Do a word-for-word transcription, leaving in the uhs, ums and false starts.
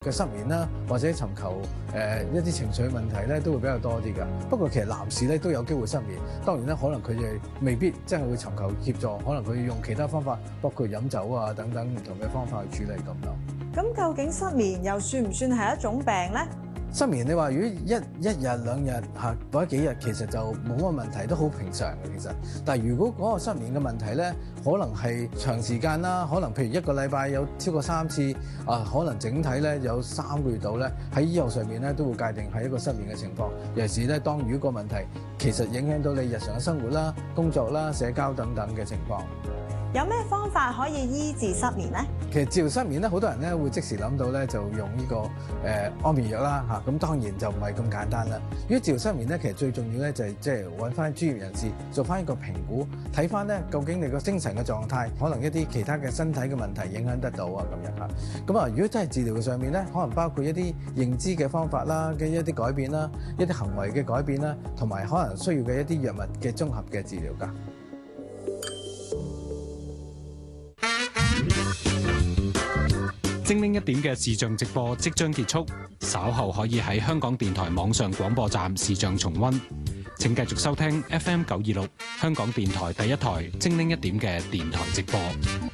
嘅失眠啦，或者尋求誒、呃、一啲情緒問題咧，都會比較多啲㗎。不過其實男士咧都有機會失眠，當然咧可能佢哋未必真係會尋求協助，可能佢要用其他方法，包括飲酒啊等等唔同嘅方法去處理咁咯。 咁究竟失眠又算唔算係一種病咧？ 失眠你話如果一一日兩日嚇或者幾日，其實就冇乜問題，都好平常嘅其實。但係如果嗰個失眠嘅問題咧，可能係長時間啦，可能譬如一個禮拜有超過三次啊，可能整體咧有三個月度咧，喺醫學上面咧都會界定係一個失眠嘅情況。尤其是咧，當如果個問題其實影響到你日常嘅生活啦、工作啦、社交等等嘅情況。 有咩方法可以醫治失眠咧？ 其實治療失眠咧，好多人咧會即時諗到咧，就用呢、這個誒、呃、安眠藥啦嚇。咁、啊、當然就唔係咁簡單啦。如果治療失眠咧，其實最重要咧就係即係揾翻專業人士做翻一個評估，睇翻咧究竟你個精神嘅狀態，可能一啲其他嘅身體嘅問題影響得到啊咁樣嚇。咁啊，如果真係治療上面咧，可能包括一啲認知嘅方法啦嘅一啲改變啦，一啲行為嘅改變啦，同埋可能需要嘅一啲藥物嘅綜合嘅治療㗎。 精靈一點嘅視像直播即將結束，稍後可以喺香港電台網上廣播站視像重溫。請繼續收聽 F M 九二六香港電台第一台精靈一點嘅電台直播。